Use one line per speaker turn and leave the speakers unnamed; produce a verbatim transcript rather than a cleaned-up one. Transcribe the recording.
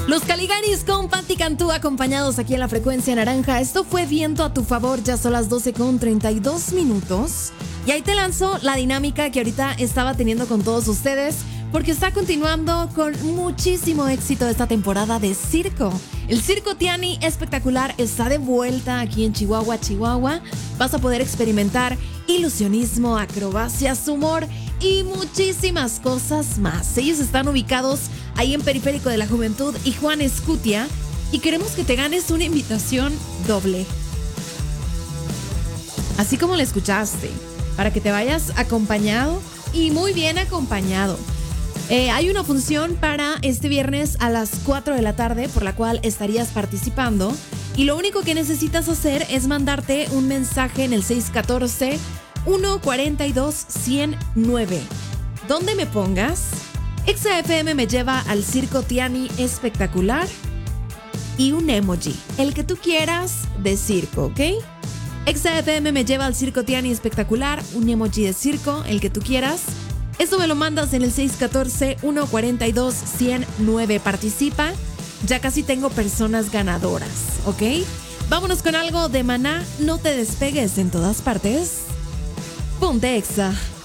Los Caligaris con Patti Cantú acompañados aquí en la frecuencia naranja. Esto fue Viento a tu favor, ya son las doce con treinta y dos minutos. Y ahí te lanzo la dinámica que ahorita estaba teniendo con todos ustedes, porque está continuando con muchísimo éxito esta temporada de circo. El Circo Tiani Espectacular está de vuelta aquí en Chihuahua, Chihuahua. Vas a poder experimentar ilusionismo, acrobacias, humor y muchísimas cosas más. Ellos están ubicados ahí en Periférico de la Juventud y Juan Escutia, y queremos que te ganes una invitación doble. Así como la escuchaste, para que te vayas acompañado y muy bien acompañado. Eh, hay una función para este viernes a las cuatro de la tarde por la cual estarías participando, y lo único que necesitas hacer es mandarte un mensaje en el seis uno cuatro, uno cuatro dos, uno cero nueve. Donde me pongas Exa F M me lleva al Circo Tiani Espectacular y un emoji, el que tú quieras de circo, ¿ok? Exa F M me lleva al Circo Tiani Espectacular, un emoji de circo, el que tú quieras. Esto me lo mandas en el seis uno cuatro, uno cuatro dos, uno cero nueve. Participa. Ya casi tengo personas ganadoras, ¿ok? Vámonos con algo de Maná. No te despegues, en todas partes. Ponte Exa.